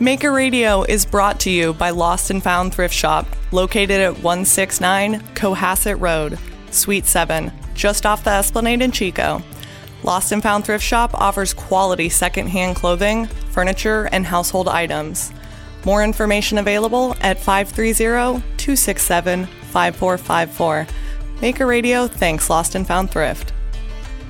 Maker Radio is brought to you by Lost and Found Thrift Shop, located at 169 Cohasset Road, Suite 7, just off the Esplanade in Chico. Lost and Found Thrift Shop offers quality secondhand clothing, furniture, and household items. More information available at 530-267-5454. Maker Radio thanks Lost and Found Thrift.